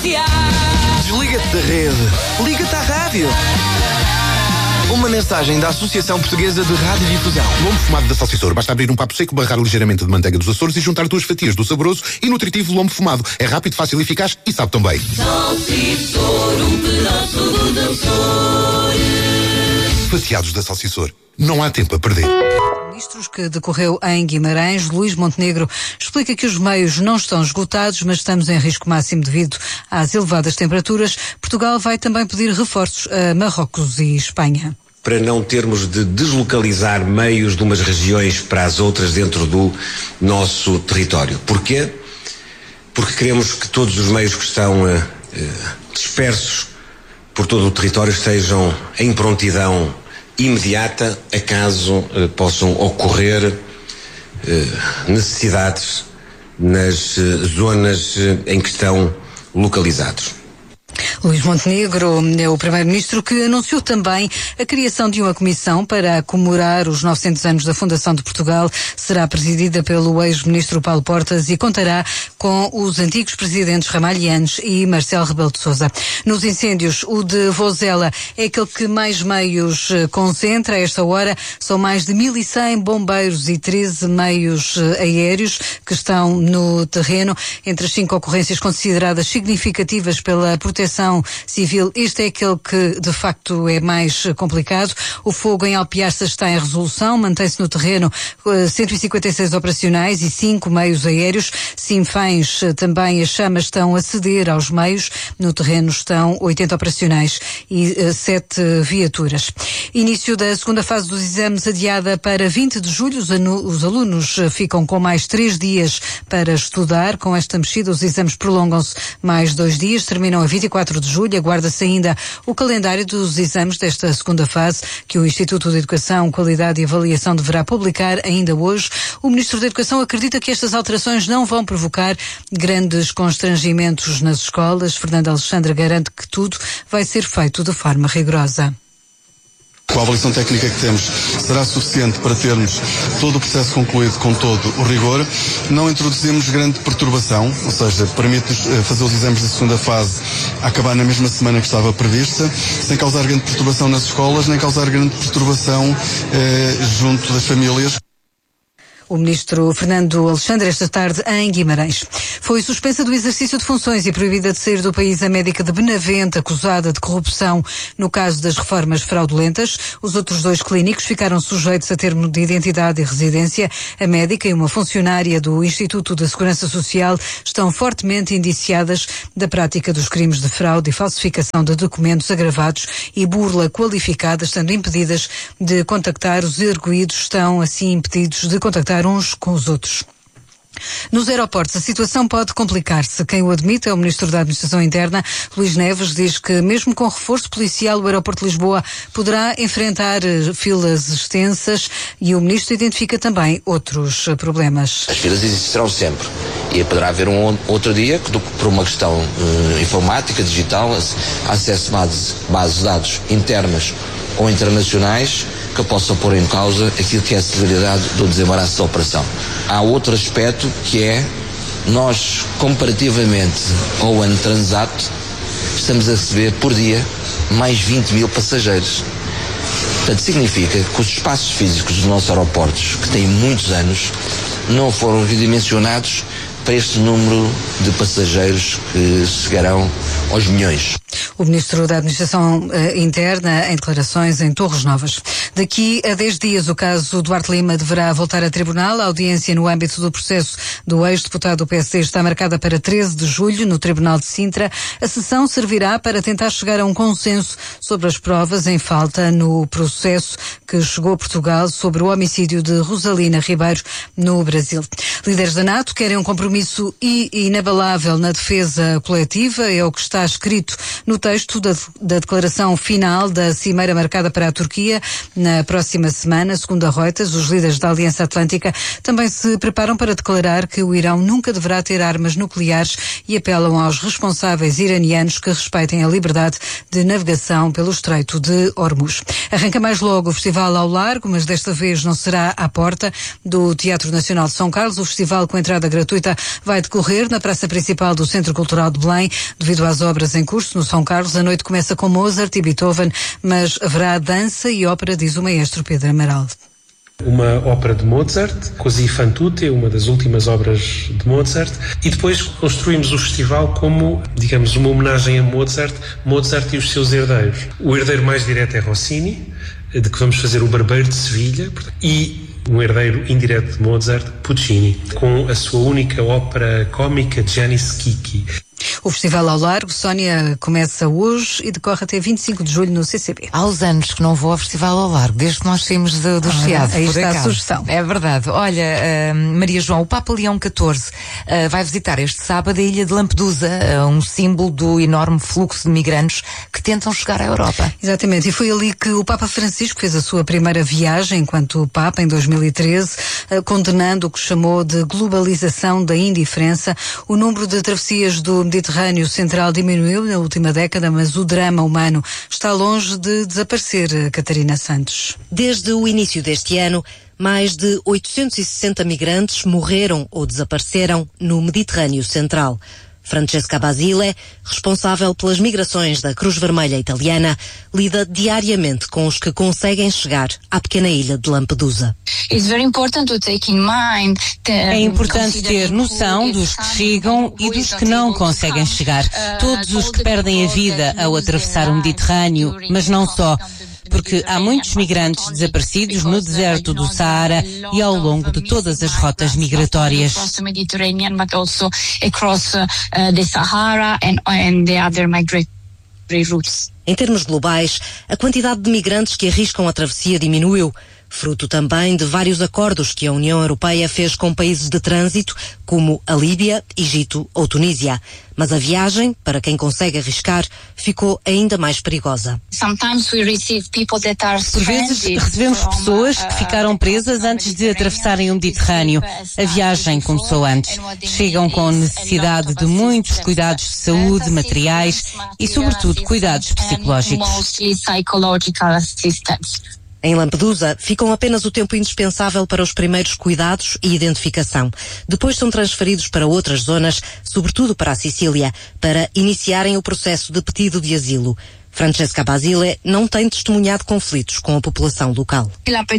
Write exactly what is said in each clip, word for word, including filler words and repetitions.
Desliga-te da rede. Liga-te à rádio. Uma mensagem da Associação Portuguesa de Radiodifusão. Lombo fumado da Salsicor. Basta abrir um papo seco, barrar ligeiramente de manteiga dos Açores e juntar duas fatias do saboroso e nutritivo lombo fumado. É rápido, fácil e eficaz e sabe tão bem. Salsicor, um pedaço do Açores. Fatiados da Salsicor. Não há tempo a perder. Ministros que decorreu em Guimarães, Luís Montenegro explica que os meios não estão esgotados, mas estamos em risco máximo devido às elevadas temperaturas. Portugal vai também pedir reforços a Marrocos e Espanha. Para não termos de deslocalizar meios de umas regiões para as outras dentro do nosso território. Porquê? Porque queremos que todos os meios que estão uh, uh, dispersos por todo o território estejam em prontidão imediata, acaso eh, possam ocorrer eh, necessidades nas eh, zonas eh, em que estão localizados. Luís Montenegro é o primeiro-ministro que anunciou também a criação de uma comissão para comemorar os novecentos anos da fundação de Portugal. Será presidida pelo ex-ministro Paulo Portas e contará com os antigos presidentes Ramalhianes e Marcelo Rebelo de Sousa. Nos incêndios, o de Vozela é aquele que mais meios concentra. A esta hora são mais de mil e cem bombeiros e treze meios aéreos que estão no terreno. Entre as cinco ocorrências consideradas significativas pela proteção civil, este é aquele que de facto é mais complicado. O fogo em Alpiaça está em resolução, mantém-se no terreno cento e cinquenta e seis operacionais e cinco meios aéreos. Sinfãs também, as chamas estão a ceder aos meios, no terreno estão oitenta operacionais e sete viaturas. Início da segunda fase dos exames adiada para vinte de julho, os, os alunos ficam com mais três dias para estudar. Com esta mexida os exames prolongam-se mais dois dias, terminam a vinte e quatro de julho. Aguarda-se ainda o calendário dos exames desta segunda fase, que o Instituto de Educação, Qualidade e Avaliação deverá publicar ainda hoje. O Ministro da Educação acredita que estas alterações não vão provocar grandes constrangimentos nas escolas. Fernando Alexandre garante que tudo vai ser feito de forma rigorosa. Com a avaliação técnica que temos, será suficiente para termos todo o processo concluído com todo o rigor. Não introduzimos grande perturbação, ou seja, permite-nos fazer os exames da segunda fase a acabar na mesma semana que estava prevista, sem causar grande perturbação nas escolas, nem causar grande perturbação eh, junto das famílias. O ministro Fernando Alexandre, esta tarde em Guimarães. Foi suspensa do exercício de funções e proibida de sair do país a médica de Benavente, acusada de corrupção no caso das reformas fraudulentas. Os outros dois clínicos ficaram sujeitos a termo de identidade e residência. A médica e uma funcionária do Instituto de Segurança Social estão fortemente indiciadas da prática dos crimes de fraude e falsificação de documentos agravados e burla qualificada, estando impedidas de contactar. Os erguidos estão, assim, impedidos de contactar uns com os outros. Nos aeroportos, a situação pode complicar-se. Quem o admite é o Ministro da Administração Interna, Luís Neves, diz que mesmo com reforço policial o aeroporto de Lisboa poderá enfrentar filas extensas e o Ministro identifica também outros problemas. As filas existirão sempre e poderá haver um outro dia que, por uma questão uh, informática, digital, acesso a bases, bases de dados internas ou internacionais que possam pôr em causa aquilo que é a celeridade do desembaraço da operação. Há outro aspecto que é, nós, comparativamente ao ano transato, estamos a receber por dia mais vinte mil passageiros. Portanto, significa que os espaços físicos dos nossos aeroportos, que têm muitos anos, não foram redimensionados para este número de passageiros que chegarão aos milhões. O Ministro da Administração eh, Interna em declarações em Torres Novas. Daqui a dez dias o caso Duarte Lima deverá voltar a tribunal. A audiência no âmbito do processo do ex-deputado do P S D está marcada para treze de julho no Tribunal de Sintra. A sessão servirá para tentar chegar a um consenso sobre as provas em falta no processo que chegou a Portugal sobre o homicídio de Rosalina Ribeiro no Brasil. Líderes da NATO querem um compromisso inabalável na defesa coletiva, é o que está escrito No texto da, da declaração final da cimeira marcada para a Turquia na próxima semana, segundo a Reuters, os líderes da Aliança Atlântica também se preparam para declarar que o Irão nunca deverá ter armas nucleares e apelam aos responsáveis iranianos que respeitem a liberdade de navegação pelo Estreito de Hormuz. Arranca mais logo o Festival ao Largo, mas desta vez não será à porta do Teatro Nacional de São Carlos. O festival, com entrada gratuita, vai decorrer na praça principal do Centro Cultural de Belém. Devido às obras em curso no São Carlos, a noite começa com Mozart e Beethoven, mas haverá dança e ópera, diz o maestro Pedro Amaral. Uma ópera de Mozart, Così fan tutte, uma das últimas obras de Mozart, e depois construímos o festival como, digamos, uma homenagem a Mozart, Mozart e os seus herdeiros. O herdeiro mais direto é Rossini, de que vamos fazer o Barbeiro de Sevilha, e um herdeiro indireto de Mozart, Puccini, com a sua única ópera cómica, Gianni Schicchi. O Festival ao Largo, Sónia, começa hoje e decorre até vinte e cinco de julho no C C B. Há uns anos que não vou ao Festival ao Largo, desde que nós saímos do, do Chiado. Aí está a sugestão. É verdade. Olha, uh, Maria João, o Papa Leão catorze uh, vai visitar este sábado a ilha de Lampedusa, uh, um símbolo do enorme fluxo de migrantes que tentam chegar à Europa. Exatamente, e foi ali que o Papa Francisco fez a sua primeira viagem enquanto Papa, em dois mil e treze, uh, condenando o que chamou de globalização da indiferença. O número de travessias do Mediterrâneo Central diminuiu na última década, mas o drama humano está longe de desaparecer, Catarina Santos. Desde o início deste ano, mais de oitocentos e sessenta migrantes morreram ou desapareceram no Mediterrâneo Central. Francesca Basile, responsável pelas migrações da Cruz Vermelha Italiana, lida diariamente com os que conseguem chegar à pequena ilha de Lampedusa. É importante ter noção dos que chegam e dos que não conseguem chegar. Todos os que perdem a vida ao atravessar o Mediterrâneo, mas não só. Porque há muitos migrantes desaparecidos no deserto do Saara e ao longo de todas as rotas migratórias. Em termos globais, a quantidade de migrantes que arriscam a travessia diminuiu, fruto também de vários acordos que a União Europeia fez com países de trânsito, como a Líbia, Egito ou Tunísia. Mas a viagem, para quem consegue arriscar, ficou ainda mais perigosa. Por vezes recebemos pessoas que ficaram presas antes de atravessarem o Mediterrâneo. A viagem começou antes. Chegam com necessidade de muitos cuidados de saúde, materiais e, sobretudo, cuidados psicológicos. Em Lampedusa, ficam apenas o tempo indispensável para os primeiros cuidados e identificação. Depois são transferidos para outras zonas, sobretudo para a Sicília, para iniciarem o processo de pedido de asilo. Francesca Basile não tem testemunhado conflitos com a população local.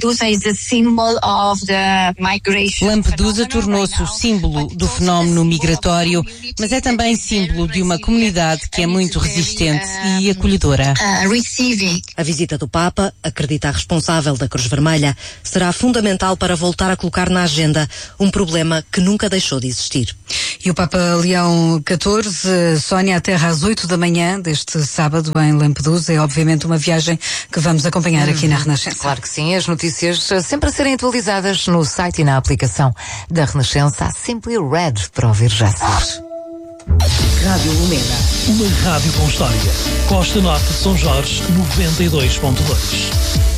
Lampedusa tornou-se o símbolo do fenómeno migratório, mas é também símbolo de uma comunidade que é muito resistente e acolhedora. A visita do Papa, acredita a responsável da Cruz Vermelha, será fundamental para voltar a colocar na agenda um problema que nunca deixou de existir. E o Papa Leão catorze, Sónia, aterra às oito da manhã deste sábado em Lampedusa. É obviamente uma viagem que vamos acompanhar aqui na Renascença. Claro que sim, as notícias sempre a serem atualizadas no site e na aplicação da Renascença. Há Simply Red para ouvir já seguir. Rádio Lumena. Uma rádio com história. Costa Norte de São Jorge, noventa e dois ponto dois.